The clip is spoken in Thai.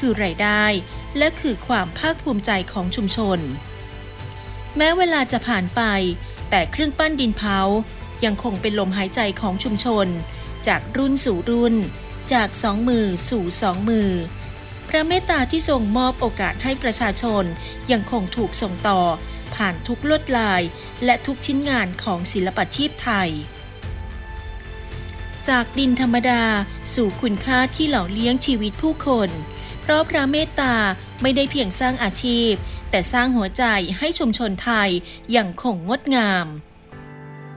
คือรายได้และคือความภาคภูมิใจของชุมชนแม้เวลาจะผ่านไปแต่เครื่องปั้นดินเผายังคงเป็นลมหายใจของชุมชนจากรุ่นสู่รุ่นจากสองมือสู่สองมือพระเมตตาที่ทรงมอบโอกาสให้ประชาชนยังคงถูกส่งต่อผ่านทุกลวดลายและทุกชิ้นงานของศิลปาชีพไทยจากดินธรรมดาสู่คุณค่าที่หล่อเลี้ยงชีวิตผู้คนเพราะพระเมตตาไม่ได้เพียงสร้างอาชีพแต่สร้างหัวใจให้ชุมชนไทยยังคงงดงาม